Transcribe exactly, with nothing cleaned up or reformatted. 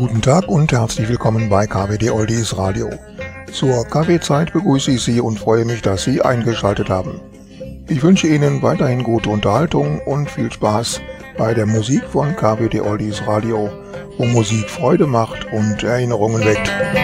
Guten Tag und herzlich willkommen bei K W D Oldies Radio. Zur K W-Zeit begrüße ich Sie und freue mich, dass Sie eingeschaltet haben. Ich wünsche Ihnen weiterhin gute Unterhaltung und viel Spaß bei der Musik von K W D Oldies Radio, wo Musik Freude macht und Erinnerungen weckt.